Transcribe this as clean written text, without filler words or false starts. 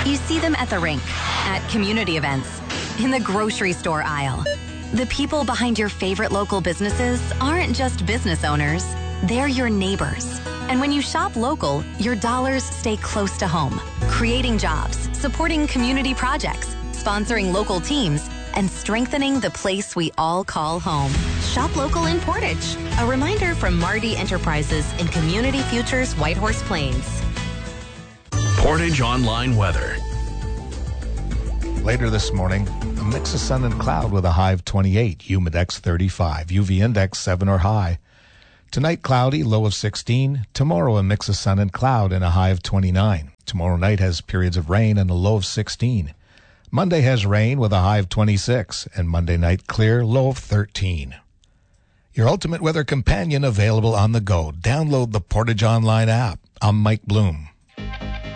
You see them at the rink, at community events, in the grocery store aisle. The people behind your favorite local businesses aren't just business owners, they're your neighbors. And when you shop local, your dollars stay close to home, creating jobs, supporting community projects, sponsoring local teams, and strengthening the place we all call home. Shop local in Portage. A reminder from Mardi Enterprises in Community Futures Whitehorse Plains. Portage Online Weather. Later this morning, a mix of sun and cloud with a high of 28, humidex 35, UV index 7 or high. Tonight, cloudy, low of 16. Tomorrow, a mix of sun and cloud and a high of 29. Tomorrow night has periods of rain and a low of 16. Monday has rain with a high of 26, and Monday night clear, low of 13. Your ultimate weather companion available on the go. Download the Portage Online app. I'm Mike Bloom.